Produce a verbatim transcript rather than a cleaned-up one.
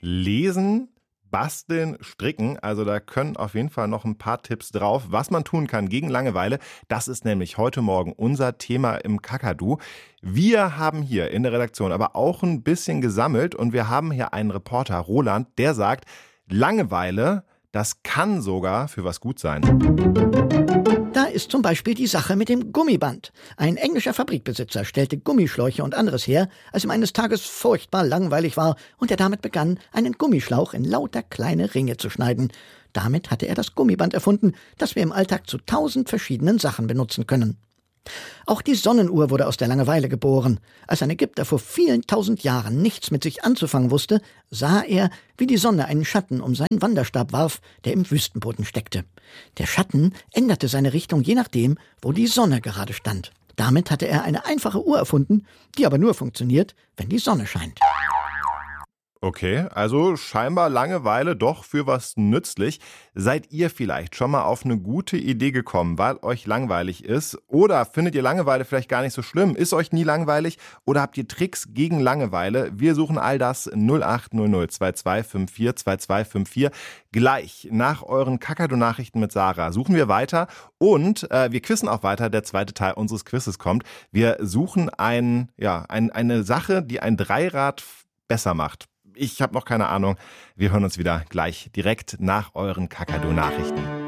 Lesen, Basteln, Stricken, also da können auf jeden Fall noch ein paar Tipps drauf, was man tun kann gegen Langeweile. Das ist nämlich heute Morgen unser Thema im Kakadu. Wir haben hier in der Redaktion aber auch ein bisschen gesammelt und wir haben hier einen Reporter, Roland, der sagt, Langeweile, das kann sogar für was gut sein. Da ist zum Beispiel die Sache mit dem Gummiband. Ein englischer Fabrikbesitzer stellte Gummischläuche und anderes her, als ihm eines Tages furchtbar langweilig war und er damit begann, einen Gummischlauch in lauter kleine Ringe zu schneiden. Damit hatte er das Gummiband erfunden, das wir im Alltag zu tausend verschiedenen Sachen benutzen können. Auch die Sonnenuhr wurde aus der Langeweile geboren. Als ein Ägypter vor vielen tausend Jahren nichts mit sich anzufangen wusste, sah er, wie die Sonne einen Schatten um seinen Wanderstab warf, der im Wüstenboden steckte. Der Schatten änderte seine Richtung je nachdem, wo die Sonne gerade stand. Damit hatte er eine einfache Uhr erfunden, die aber nur funktioniert, wenn die Sonne scheint. Okay, also scheinbar Langeweile doch für was nützlich. Seid ihr vielleicht schon mal auf eine gute Idee gekommen, weil euch langweilig ist? Oder findet ihr Langeweile vielleicht gar nicht so schlimm? Ist euch nie langweilig? Oder habt ihr Tricks gegen Langeweile? Wir suchen all das null acht null null zwei zwei fünf vier zwei zwei fünf vier. Gleich nach euren Kakadu-Nachrichten mit Sarah suchen wir weiter und äh, wir quizzen auch weiter. Der zweite Teil unseres Quizzes kommt. Wir suchen ein, ja, ein, eine Sache, die ein Dreirad besser macht. Ich habe noch keine Ahnung. Wir hören uns wieder gleich direkt nach euren Kakadu-Nachrichten.